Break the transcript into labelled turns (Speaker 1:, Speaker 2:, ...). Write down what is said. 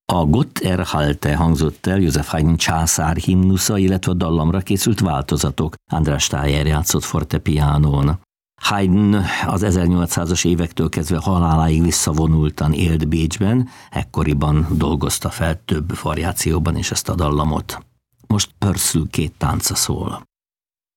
Speaker 1: A Gott erhalte hangzott el József Haydn császár himnusza, illetve a dallamra készült változatok. András Steyr játszott fortepiánón. Haydn az 1800-as évektől kezdve haláláig visszavonultan élt Bécsben, ekkoriban dolgozta fel több variációban is ezt a dallamot. Most Purcell két tánca szól.